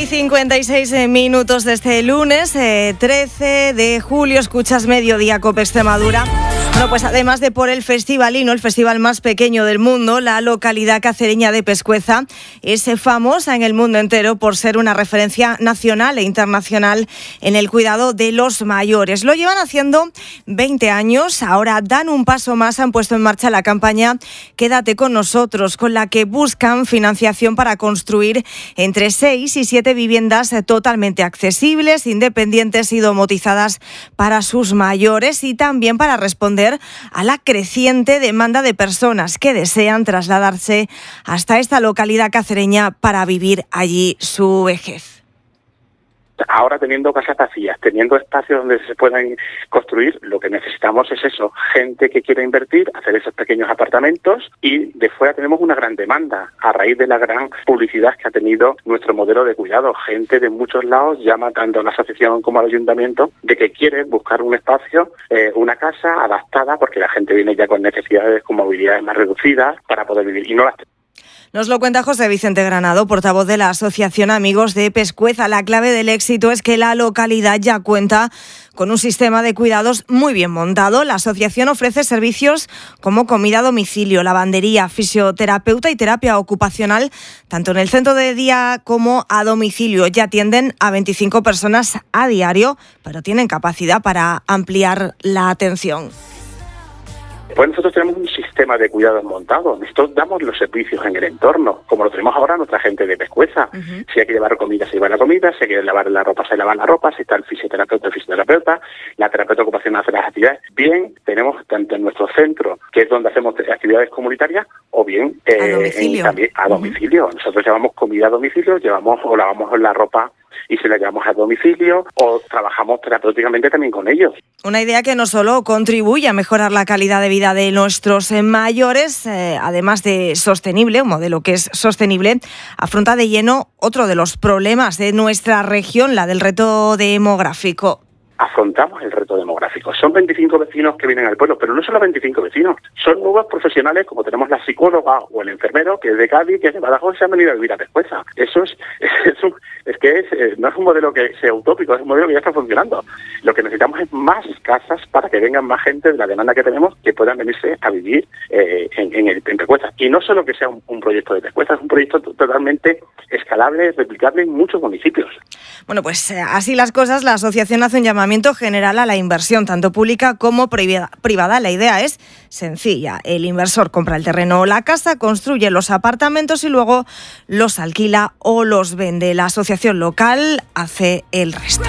1:56 minutos de este lunes, 13 de julio, escuchas Mediodía Cope Extremadura. Bueno, pues además de por el Festivalino, el festival más pequeño del mundo, la localidad cacereña de Pescueza es famosa en el mundo entero por ser una referencia nacional e internacional en el cuidado de los mayores. Lo llevan haciendo 20 años, ahora dan un paso más, han puesto en marcha la campaña Quédate con nosotros, con la que buscan financiación para construir entre 6 y 7 viviendas totalmente accesibles, independientes y domotizadas para sus mayores y también para responder a la creciente demanda de personas que desean trasladarse hasta esta localidad cacereña para vivir allí su vejez. Ahora, teniendo casas vacías, teniendo espacios donde se puedan construir, lo que necesitamos es eso, gente que quiera invertir, hacer esos pequeños apartamentos, y de fuera tenemos una gran demanda a raíz de la gran publicidad que ha tenido nuestro modelo de cuidado. Gente de muchos lados llama tanto a la asociación como al ayuntamiento de que quieren buscar un espacio, una casa adaptada, porque la gente viene ya con necesidades, con movilidades más reducidas para poder vivir y no las. Nos lo cuenta José Vicente Granado, portavoz de la Asociación Amigos de Pescueza. La clave del éxito es que la localidad ya cuenta con un sistema de cuidados muy bien montado. La asociación ofrece servicios como comida a domicilio, lavandería, fisioterapeuta y terapia ocupacional, tanto en el centro de día como a domicilio. Ya atienden a 25 personas a diario, pero tienen capacidad para ampliar la atención. Pues nosotros tenemos un sistema de cuidados montado. Nosotros damos los servicios en el entorno, como lo tenemos ahora nuestra gente de Pescueza. Si hay que llevar comida, se lleva la comida. Si hay que lavar la ropa, se lava la ropa. Si está el fisioterapeuta, la terapeuta ocupacional hace las actividades. Bien, tenemos tanto en nuestro centro, que es donde hacemos actividades comunitarias, o bien también a domicilio. Nosotros llevamos comida a domicilio, o lavamos la ropa y se la llevamos a domicilio, o trabajamos terapéuticamente también con ellos. Una idea que no solo contribuye a mejorar la calidad de vida de nuestros mayores, además de sostenible, un modelo que es sostenible, afronta de lleno otro de los problemas de nuestra región, la del reto demográfico. Afrontamos el reto demográfico. Son 25 vecinos que vienen al pueblo, pero no solo 25 vecinos, son nuevos profesionales, como tenemos la psicóloga o el enfermero, que es de Cádiz, que es de Badajoz, se han venido a vivir a Pescueza. Eso no es un modelo que sea utópico, es un modelo que ya está funcionando. Lo que necesitamos es más casas para que vengan más gente de la demanda que tenemos, que puedan venirse a vivir en Pescueza. Y no solo que sea un proyecto de Pescueza, es un proyecto totalmente escalable, replicable en muchos municipios. Bueno, pues así las cosas, la asociación hace un llamamiento general a la inversión, tanto pública como privada. La idea es sencilla. El inversor compra el terreno o la casa, construye los apartamentos y luego los alquila o los vende. La asociación local hace el resto.